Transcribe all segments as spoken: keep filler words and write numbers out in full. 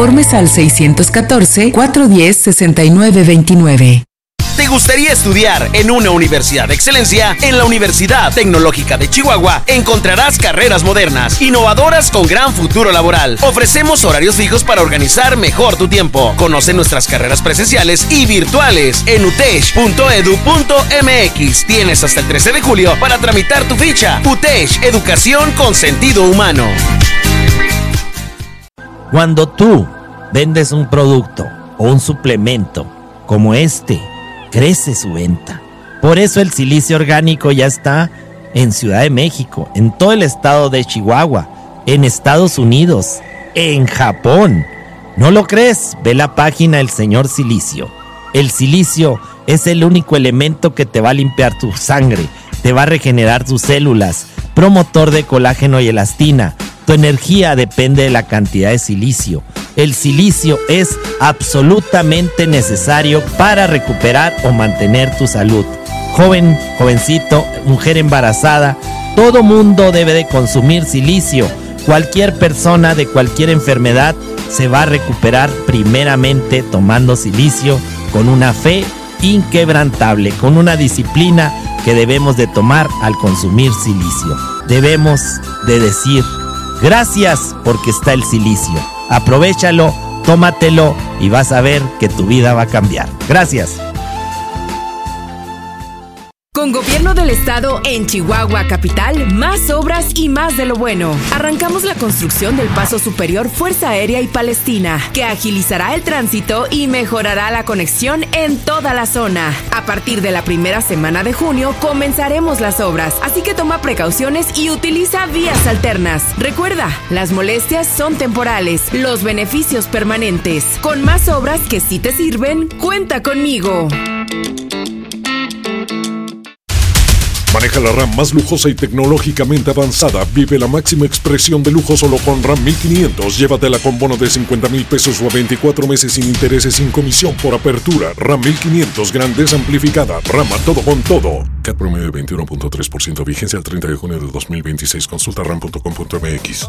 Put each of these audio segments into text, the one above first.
Informes al seis uno cuatro, cuatro uno cero, seis nueve dos nueve. ¿Te gustaría estudiar en una universidad de excelencia? En la Universidad Tecnológica de Chihuahua encontrarás carreras modernas, innovadoras con gran futuro laboral. Ofrecemos horarios fijos para organizar mejor tu tiempo. Conoce nuestras carreras presenciales y virtuales en utech punto edu punto mx. Tienes hasta el trece de julio para tramitar tu ficha. UTESH, educación con sentido humano. Cuando tú vendes un producto o un suplemento como este, crece su venta. Por eso el silicio orgánico ya está en Ciudad de México, en todo el estado de Chihuahua, en Estados Unidos, en Japón. ¿No lo crees? Ve la página del señor Silicio. El silicio es el único elemento que te va a limpiar tu sangre, te va a regenerar tus células, promotor de colágeno y elastina. Tu energía depende de la cantidad de silicio. El silicio es absolutamente necesario para recuperar o mantener tu salud. Joven, jovencito, mujer embarazada, todo mundo debe de consumir silicio. Cualquier persona de cualquier enfermedad se va a recuperar primeramente tomando silicio con una fe inquebrantable, con una disciplina que debemos de tomar al consumir silicio. Debemos de decir: gracias porque está el silicio. Aprovéchalo, tómatelo y vas a ver que tu vida va a cambiar. Gracias. Con Gobierno del Estado en Chihuahua Capital, más obras y más de lo bueno. Arrancamos la construcción del Paso Superior Fuerza Aérea y Palestina, que agilizará el tránsito y mejorará la conexión en toda la zona. A partir de la primera semana de junio comenzaremos las obras, así que toma precauciones y utiliza vías alternas. Recuerda, las molestias son temporales, los beneficios permanentes. Con más obras que sí te sirven, cuenta conmigo. Maneja la RAM más lujosa y tecnológicamente avanzada. Vive la máxima expresión de lujo solo con RAM mil quinientos. Llévatela con bono de cincuenta mil pesos o a veinticuatro meses sin intereses, sin comisión por apertura. RAM mil quinientos, grandeza amplificada. RAM a todo con todo. C A T promedio de veintiuno punto tres por ciento. Vigencia el treinta de junio de dos mil veintiséis. Consulta ram punto com punto m x.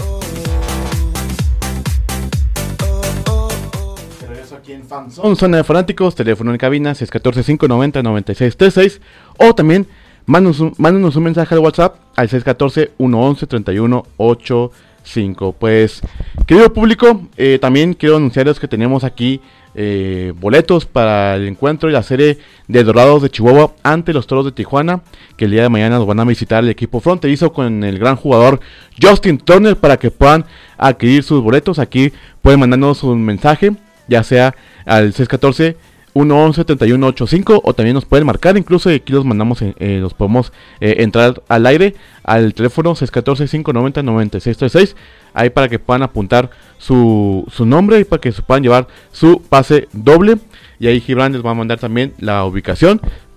Son Zona de Fanáticos, teléfono en cabina seis uno cuatro, cinco nueve cero, nueve seis tres seis, o también mándanos un, mándanos un mensaje al WhatsApp al seis uno cuatro, uno uno, tres uno ocho cinco. Pues, querido público, eh, también quiero anunciarles que tenemos aquí eh, boletos para el encuentro y la serie de Dorados de Chihuahua ante los Toros de Tijuana, que el día de mañana nos van a visitar el equipo fronterizo con el gran jugador Justin Turner, para que puedan adquirir sus boletos. Aquí pueden mandarnos un mensaje, ya sea al seis uno cuatro, uno uno, tres uno ocho cinco, o también nos pueden marcar, incluso aquí los mandamos, eh, los podemos eh, entrar al aire al teléfono seis uno cuatro, cinco nueve cero, nueve seis tres seis, ahí para que puedan apuntar su, su nombre y para que se puedan llevar su pase doble, y ahí Gibran les va a mandar también la ubicación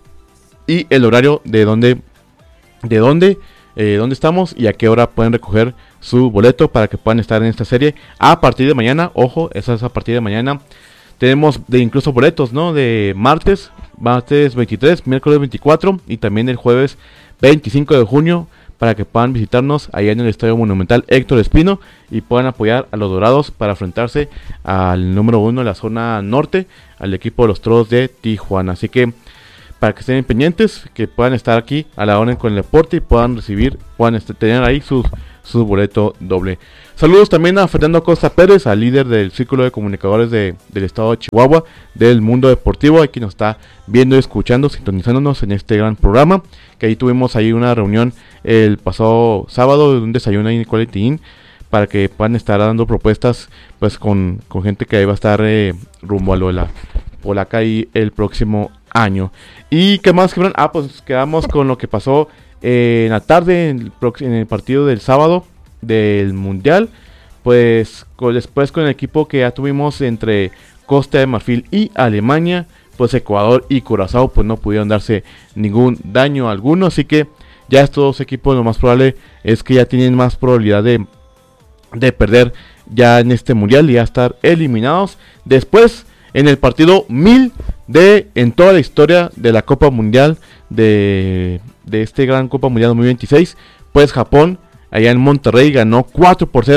y el horario de dónde, de dónde, eh, dónde estamos y a qué hora pueden recoger su boleto para que puedan estar en esta serie a partir de mañana. Ojo, esa es a partir de mañana. Tenemos de incluso boletos, ¿no? De martes, martes veintitrés, miércoles veinticuatro y también el jueves veinticinco de junio, para que puedan visitarnos allá en el Estadio Monumental Héctor Espino y puedan apoyar a los Dorados para enfrentarse al número uno de la zona norte, al equipo de los Toros de Tijuana. Así que para que estén pendientes, que puedan estar aquí a la hora con el deporte y puedan recibir, puedan este, tener ahí sus su boleto doble. Saludos también a Fernando Costa Pérez, al líder del Círculo de Comunicadores de, del Estado de Chihuahua, del Mundo Deportivo, aquí nos está viendo y escuchando, sintonizándonos en este gran programa, que ahí tuvimos ahí una reunión el pasado sábado, un desayuno ahí en Quality Inn, para que puedan estar dando propuestas pues con, con gente que ahí va a estar eh, rumbo a lo de la polaca y el próximo año. ¿Y qué más, Gibran? Ah, pues quedamos con lo que pasó Eh, en la tarde, en el, en el partido del sábado del Mundial, pues con, después con el equipo que ya tuvimos entre Costa de Marfil y Alemania, pues Ecuador y Curazao pues no pudieron darse ningún daño alguno, así que ya estos dos equipos lo más probable es que ya tienen más probabilidad de, de perder ya en este Mundial y ya estar eliminados. Después, en el partido mil de en toda la historia de la Copa Mundial de, de este gran Copa Mundial dos mil veintiséis, pues Japón allá en Monterrey ganó cuatro por cero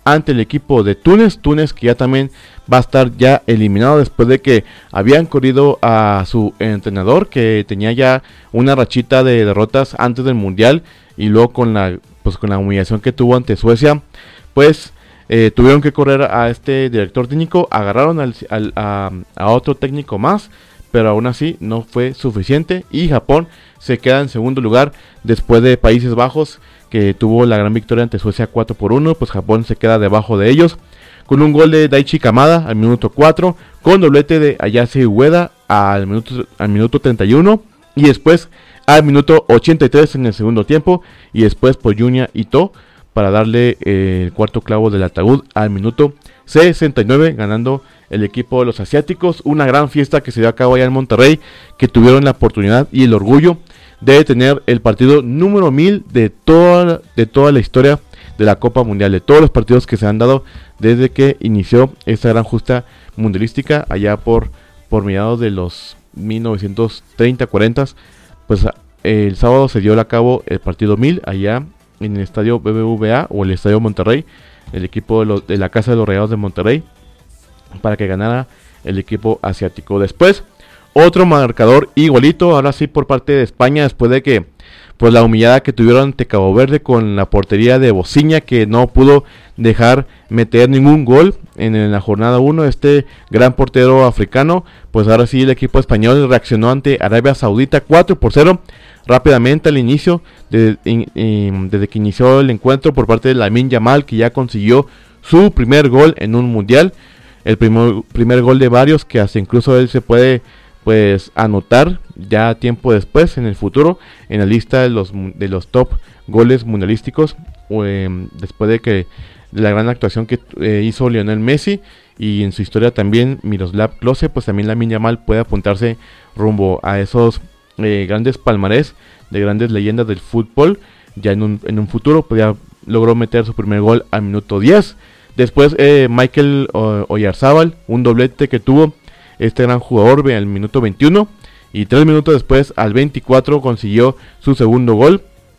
ante el equipo de Túnez, Túnez que ya también va a estar ya eliminado después de que habían corrido a su entrenador, que tenía ya una rachita de derrotas antes del Mundial, y luego con la pues con la humillación que tuvo ante Suecia, pues eh, tuvieron que correr a este director técnico, agarraron al, al, a, a otro técnico más, pero aún así no fue suficiente, y Japón se queda en segundo lugar después de Países Bajos, que tuvo la gran victoria ante Suecia cuatro por uno, pues Japón se queda debajo de ellos, con un gol de Daichi Kamada al minuto cuatro, con doblete de Ayase Ueda al minuto, al minuto treinta y uno, y después al minuto ochenta y tres en el segundo tiempo, y después por Yunya Ito para darle eh, el cuarto clavo del ataúd al minuto sesenta y nueve, ganando el equipo de los asiáticos. Una gran fiesta que se dio a cabo allá en Monterrey, que tuvieron la oportunidad y el orgullo de tener el partido número mil de toda, de toda la historia de la Copa Mundial, de todos los partidos que se han dado desde que inició esta gran justa mundialística allá por, por mediados de los mil novecientos treinta cuarenta. Pues el sábado se dio a cabo el partido mil allá en el estadio B B V A o el estadio Monterrey, el equipo de, los, de la Casa de los Rayados de Monterrey, para que ganara el equipo asiático. Después, otro marcador igualito, ahora sí por parte de España, después de que pues la humillada que tuvieron ante Cabo Verde con la portería de Bociña, que no pudo dejar meter ningún gol en, en la jornada uno, este gran portero africano. Pues ahora sí el equipo español reaccionó ante Arabia Saudita cuatro por cero rápidamente al inicio, de, in, in, desde que inició el encuentro por parte de Lamine Yamal, que ya consiguió su primer gol en un mundial, el primer, primer gol de varios, que hasta incluso él se puede pues anotar ya tiempo después en el futuro en la lista de los de los top goles mundialísticos, eh, después de que de la gran actuación que eh, hizo Lionel Messi, y en su historia también Miroslav Klose, pues también Lamine Yamal puede apuntarse rumbo a esos eh, grandes palmarés de grandes leyendas del fútbol. Ya en un, en un futuro pues ya logró meter su primer gol al minuto diez. Después eh, Michael Oyarzábal, un doblete que tuvo este gran jugador al minuto veintiuno, y tres minutos después al veinticuatro consiguió su segundo gol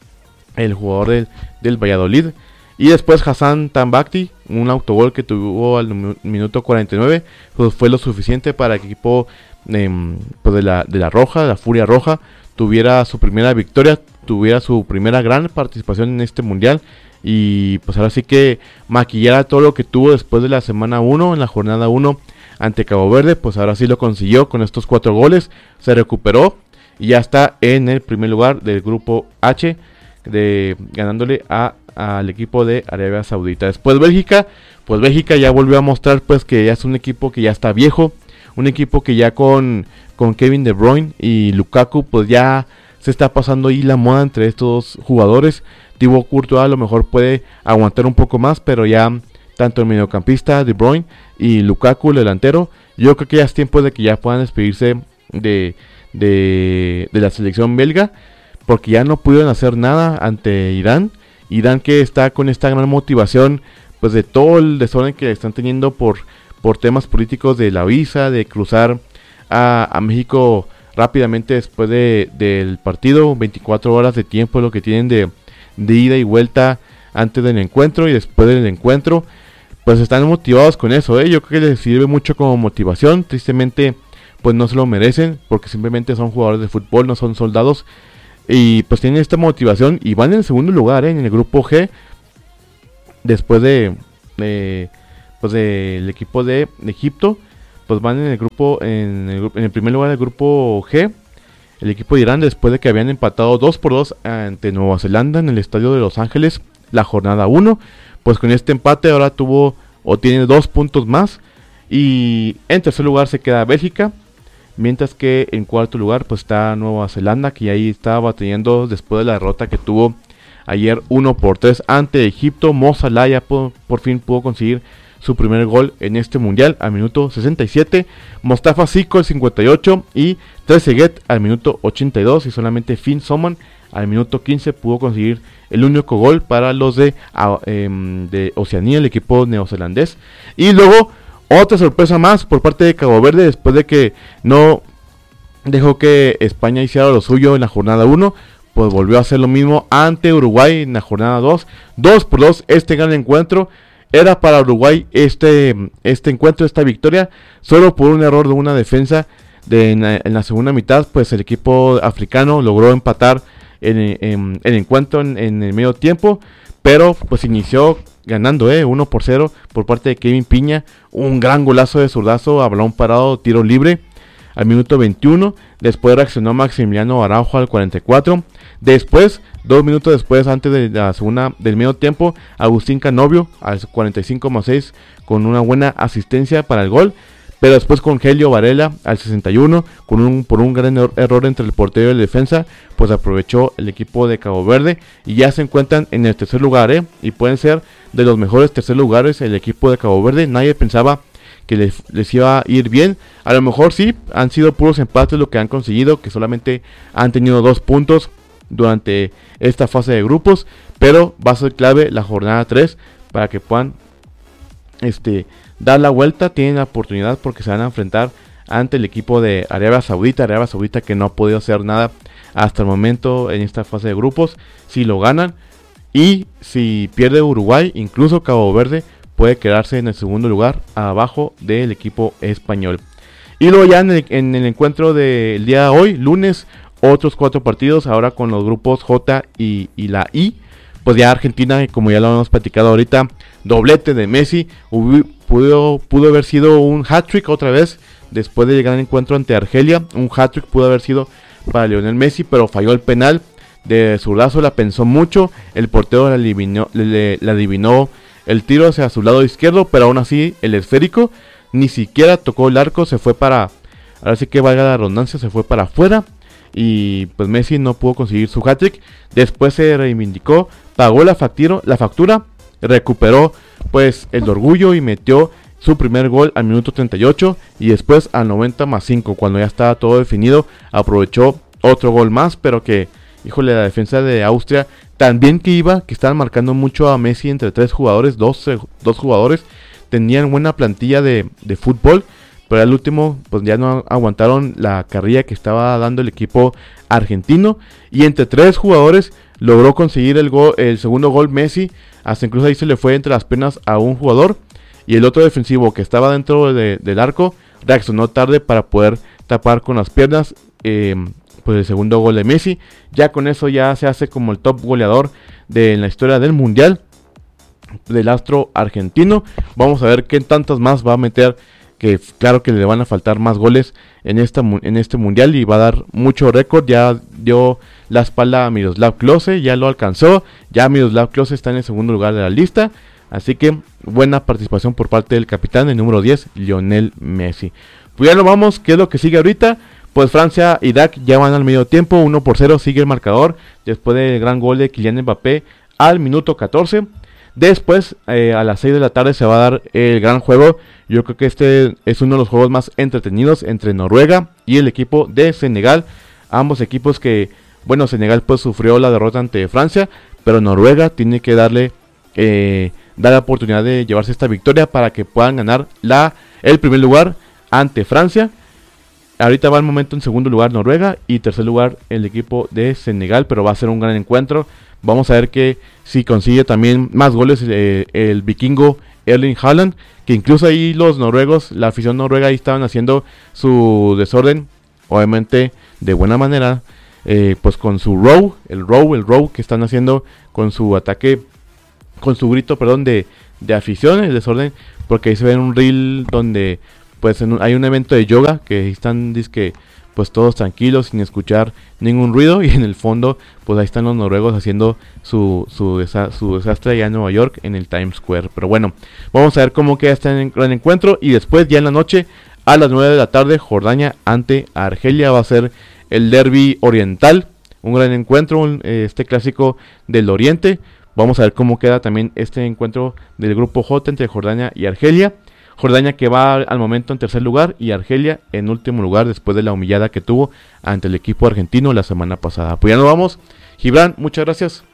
el jugador del, del Valladolid. Y después Hassan Tambakti, un autogol que tuvo al minuto cuarenta y nueve, pues fue lo suficiente para que el equipo eh, pues de, la, de la Roja, de la Furia Roja, tuviera su primera victoria, tuviera su primera gran participación en este mundial, y pues ahora sí que maquillara todo lo que tuvo después de la semana uno, en la jornada uno ante Cabo Verde. Pues ahora sí lo consiguió con estos cuatro goles, se recuperó y ya está en el primer lugar del grupo H, de ganándole a al equipo de Arabia Saudita. Después Bélgica, pues Bélgica ya volvió a mostrar pues que ya es un equipo que ya está viejo, un equipo que ya con, con Kevin De Bruyne y Lukaku pues ya se está pasando ahí la moda entre estos jugadores. Thibaut Courtois a lo mejor puede aguantar un poco más, pero ya tanto el mediocampista De Bruyne y Lukaku, el delantero, yo creo que ya es tiempo de que ya puedan despedirse de, de, de la selección belga, porque ya no pudieron hacer nada ante Irán. Irán que está con esta gran motivación pues de todo el desorden que están teniendo por, por temas políticos de la visa, de cruzar a, a México rápidamente después de, del partido, veinticuatro horas de tiempo es lo que tienen de, de ida y vuelta antes del encuentro y después del encuentro. Pues están motivados con eso, ¿eh? Yo creo que les sirve mucho como motivación. Tristemente pues no se lo merecen, porque simplemente son jugadores de fútbol, no son soldados. Y pues tienen esta motivación y van en el segundo lugar, ¿eh? En el grupo G, después de, de pues del equipo de Egipto. Pues van en el grupo en el, en el primer lugar del grupo G, el equipo de Irán, después de que habían empatado dos por dos ante Nueva Zelanda en el estadio de Los Ángeles la jornada uno. Pues con este empate ahora tuvo o tiene dos puntos más, y en tercer lugar se queda Bélgica, mientras que en cuarto lugar pues está Nueva Zelanda, que ahí estaba batallando después de la derrota que tuvo ayer uno por tres ante Egipto. Mo Salah ya por, por fin pudo conseguir su primer gol en este mundial al minuto sesenta y siete, Mostafa Siko al cincuenta y ocho y Trezeguet al minuto ochenta y dos, y solamente Finn Soman al minuto quince pudo conseguir el único gol para los de, uh, um, de Oceanía, el equipo neozelandés. Y luego otra sorpresa más por parte de Cabo Verde, después de que no dejó que España hiciera lo suyo en la jornada uno, pues volvió a hacer lo mismo ante Uruguay en la jornada dos, dos por dos este gran encuentro, Era para Uruguay este, este encuentro, esta victoria, solo por un error de una defensa de, en, la, en la segunda mitad, pues el equipo africano logró empatar en, en, el encuentro en, en el medio tiempo, pero pues inició ganando eh, uno por cero por parte de Kevin Piña, un gran golazo de zurdazo a balón parado, tiro libre al minuto veintiuno, después reaccionó Maximiliano Araujo al cuarenta y cuatro, después, dos minutos después, antes de la segunda del medio tiempo, Agustín Canovio al cuarenta y cinco más seis con una buena asistencia para el gol, pero después con Helio Varela al sesenta y uno, con un, por un gran er- error entre el portero y el defensa, pues aprovechó el equipo de Cabo Verde y ya se encuentran en el tercer lugar, ¿eh? Y pueden ser de los mejores tercer lugares el equipo de Cabo Verde. Nadie pensaba que les, les iba a ir bien, a lo mejor sí, han sido puros empates lo que han conseguido, que solamente han tenido dos puntos durante esta fase de grupos, pero va a ser clave la jornada tres para que puedan este dar la vuelta. Tienen la oportunidad porque se van a enfrentar ante el equipo de Arabia Saudita, Arabia Saudita que no ha podido hacer nada hasta el momento en esta fase de grupos. Si lo ganan y si pierde Uruguay, incluso Cabo Verde puede quedarse en el segundo lugar abajo del equipo español. Y luego ya en el, en el encuentro del día de hoy, lunes, otros cuatro partidos, ahora con los grupos J y, y la I. Pues ya Argentina, como ya lo hemos platicado ahorita, doblete de Messi, hubo, pudo, pudo haber sido un hat-trick otra vez, después de llegar al encuentro ante Argelia, un hat-trick pudo haber sido para Lionel Messi, pero falló el penal de zurdazo, la pensó mucho, el portero le adivinó, le, le, le adivinó el tiro hacia su lado izquierdo, pero aún así el esférico ni siquiera tocó el arco, se fue para, ahora sí que valga la redundancia, se fue para afuera. Y pues Messi no pudo conseguir su hat-trick. Después se reivindicó, pagó la factura, la factura, recuperó pues el orgullo y metió su primer gol al minuto treinta y ocho. Y después al noventa más cinco, cuando ya estaba todo definido, aprovechó otro gol más. Pero que, híjole, la defensa de Austria también que iba, que estaban marcando mucho a Messi entre tres jugadores, dos, dos jugadores. Tenían buena plantilla de, de fútbol. Pero al último, pues ya no aguantaron la carrilla que estaba dando el equipo argentino. Y entre tres jugadores logró conseguir el, gol, el segundo gol Messi. Hasta incluso ahí se le fue entre las piernas a un jugador. Y el otro defensivo que estaba dentro de, del arco reaccionó tarde para poder tapar con las piernas eh, pues el segundo gol de Messi. Ya con eso ya se hace como el top goleador de en la historia del mundial del astro argentino. Vamos a ver qué tantas más va a meter, que claro que le van a faltar más goles en, esta, en este mundial y va a dar mucho récord. Ya dio la espalda a Miroslav Klose, ya lo alcanzó, ya Miroslav Klose está en el segundo lugar de la lista, así que buena participación por parte del capitán, el número diez, Lionel Messi. Pues ya lo vamos, ¿qué es lo que sigue ahorita? Pues Francia y Irak ya van al medio tiempo, uno por cero sigue el marcador, después del gran gol de Kylian Mbappé al minuto catorce. Después, eh, a las seis de la tarde se va a dar el gran juego. Yo creo que este es uno de los juegos más entretenidos entre Noruega y el equipo de Senegal. Ambos equipos que, bueno, Senegal pues sufrió la derrota ante Francia, pero Noruega tiene que darle, eh, dar la oportunidad de llevarse esta victoria para que puedan ganar la, el primer lugar ante Francia. Ahorita va el momento en segundo lugar Noruega y tercer lugar el equipo de Senegal, pero va a ser un gran encuentro. Vamos a ver que si consigue también más goles eh, el vikingo Erling Haaland, que incluso ahí los noruegos, la afición noruega ahí estaban haciendo su desorden, obviamente de buena manera, eh, pues con su row, el row, el row que están haciendo con su ataque, con su grito, perdón, de, de afición, el desorden, porque ahí se ve en un reel donde pues en un, hay un evento de yoga que están, dizque, pues todos tranquilos, sin escuchar ningún ruido, y en el fondo, pues ahí están los noruegos haciendo su, su, desa- su desastre allá en Nueva York, en el Times Square. Pero bueno, vamos a ver cómo queda este gran encuentro, y después ya en la noche, a las nueve de la tarde, Jordania ante Argelia, va a ser el derbi oriental, un gran encuentro, un, este clásico del oriente. Vamos a ver cómo queda también este encuentro del grupo J entre Jordania y Argelia. Jordania que va al momento en tercer lugar y Argelia en último lugar después de la humillada que tuvo ante el equipo argentino la semana pasada. Pues ya nos vamos. Gibran, muchas gracias.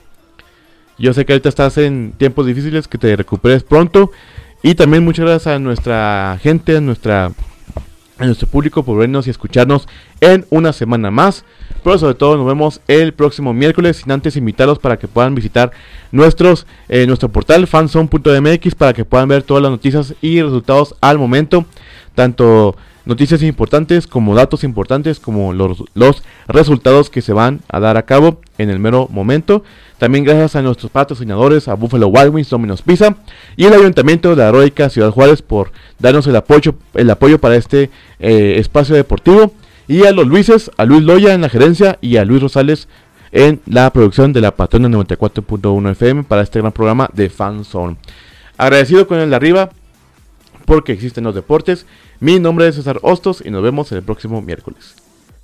Yo sé que ahorita estás en tiempos difíciles, que te recuperes pronto. Y también muchas gracias a nuestra gente, a nuestra a nuestro público por vernos y escucharnos en una semana más. Pero sobre todo nos vemos el próximo miércoles, sin antes invitarlos para que puedan visitar nuestros, eh, nuestro portal fanzone punto m x para que puedan ver todas las noticias y resultados al momento, tanto noticias importantes como datos importantes como los, los resultados que se van a dar a cabo en el mero momento. También gracias a nuestros patrocinadores, a Buffalo Wild Wings, Domino's Pizza y el Ayuntamiento de la Heroica Ciudad Juárez por darnos el apoyo, el apoyo para este eh, espacio deportivo, y a los Luises, a Luis Loya en la gerencia y a Luis Rosales en la producción de la Patrona noventa y cuatro punto uno F M para este gran programa de Fanzone. Agradecido con el de arriba porque existen los deportes. Mi nombre es César Hostos y nos vemos el próximo miércoles.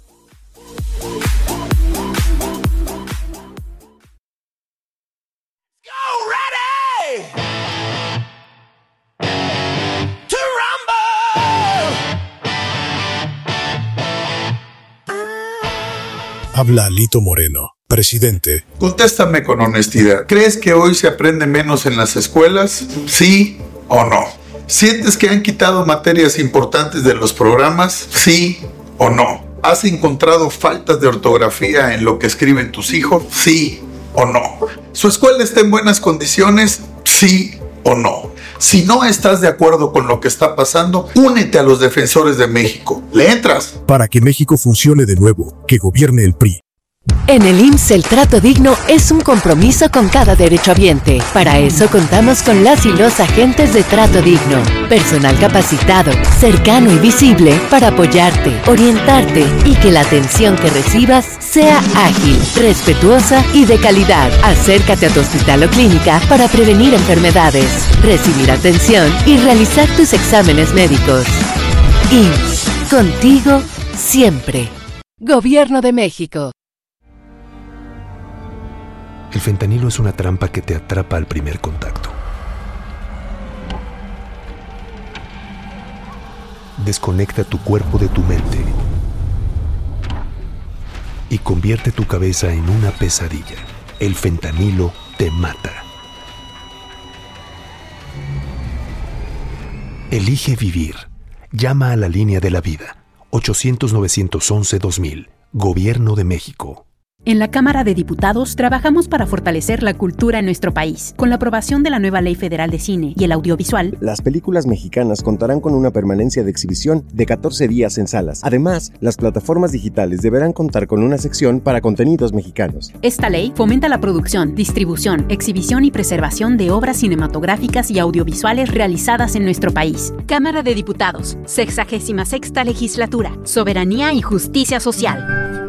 Habla Lito Moreno, presidente. Contéstame con honestidad. ¿Crees que hoy se aprende menos en las escuelas? ¿Sí o no? ¿Sientes que han quitado materias importantes de los programas? ¿Sí o no? ¿Has encontrado faltas de ortografía en lo que escriben tus hijos? ¿Sí o no? ¿Su escuela está en buenas condiciones? ¿Sí o no? Si no estás de acuerdo con lo que está pasando, únete a los defensores de México. ¿Le entras? Para que México funcione de nuevo, que gobierne el P R I. En el I M S S el trato digno es un compromiso con cada derechohabiente. Para eso contamos con las y los agentes de trato digno. Personal capacitado, cercano y visible para apoyarte, orientarte y que la atención que recibas sea ágil, respetuosa y de calidad. Acércate a tu hospital o clínica para prevenir enfermedades, recibir atención y realizar tus exámenes médicos. I M S S, contigo siempre. Gobierno de México. El fentanilo es una trampa que te atrapa al primer contacto. Desconecta tu cuerpo de tu mente y convierte tu cabeza en una pesadilla. El fentanilo te mata. Elige vivir. Llama a la línea de la vida. ochocientos, novecientos once, dos mil. Gobierno de México. En la Cámara de Diputados trabajamos para fortalecer la cultura en nuestro país. Con la aprobación de la nueva Ley Federal de Cine y el Audiovisual, las películas mexicanas contarán con una permanencia de exhibición de catorce días en salas. Además, las plataformas digitales deberán contar con una sección para contenidos mexicanos. Esta ley fomenta la producción, distribución, exhibición y preservación de obras cinematográficas y audiovisuales realizadas en nuestro país. Cámara de Diputados, sexagésima sexta legislatura, soberanía y justicia social.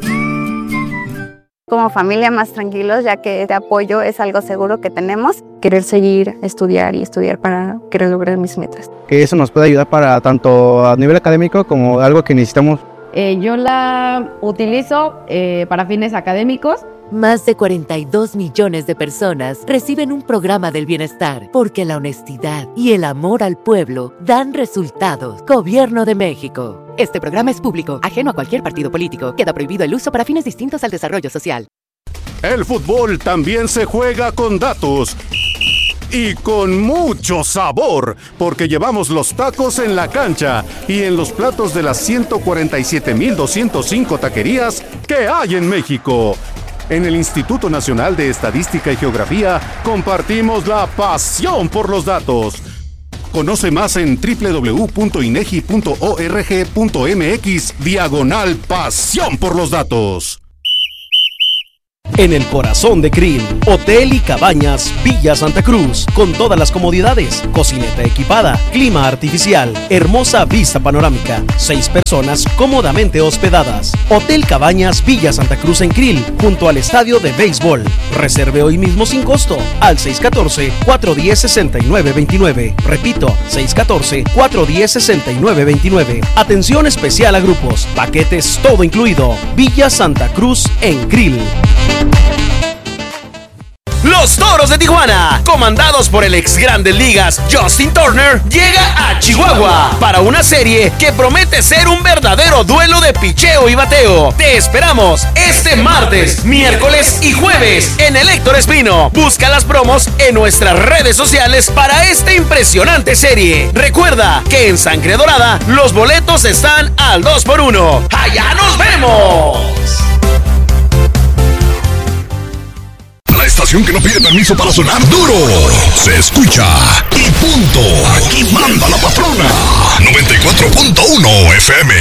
Como familia más tranquilos, ya que este apoyo es algo seguro que tenemos. Querer seguir, estudiar y estudiar para querer lograr mis metas. Que eso nos puede ayudar para tanto a nivel académico como algo que necesitamos. Eh, yo la utilizo eh, para fines académicos. Más de cuarenta y dos millones de personas reciben un programa del bienestar porque la honestidad y el amor al pueblo dan resultados. Gobierno de México. Este programa es público, ajeno a cualquier partido político. Queda prohibido el uso para fines distintos al desarrollo social. El fútbol también se juega con datos. Y con mucho sabor, porque llevamos los tacos en la cancha y en los platos de las ciento cuarenta y siete mil doscientos cinco taquerías que hay en México. En el Instituto Nacional de Estadística y Geografía compartimos la pasión por los datos. Conoce más en doble u doble u doble u punto inegi punto org punto m x diagonal pasión por los datos. En el corazón de Krill, Hotel y Cabañas Villa Santa Cruz, con todas las comodidades, cocineta equipada, clima artificial, hermosa vista panorámica, seis personas cómodamente hospedadas. Hotel Cabañas Villa Santa Cruz en Krill, junto al estadio de béisbol. Reserve hoy mismo sin costo al seis uno cuatro, cuatro uno cero, seis nueve dos nueve. Repito, seis uno cuatro, cuatro uno cero, seis nueve dos nueve. Atención especial a grupos, paquetes todo incluido. Villa Santa Cruz en Krill. Los Toros de Tijuana, comandados por el ex Grandes Ligas Justin Turner, llega a Chihuahua para una serie que promete ser un verdadero duelo de picheo y bateo. Te esperamos este martes, miércoles y jueves en el Héctor Espino. Busca las promos en nuestras redes sociales para esta impresionante serie. Recuerda que en Sangre Dorada los boletos están al dos por uno. ¡Allá nos vemos! La estación que no pide permiso para sonar duro. Se escucha y punto. Aquí manda la patrona. noventa y cuatro punto uno F M.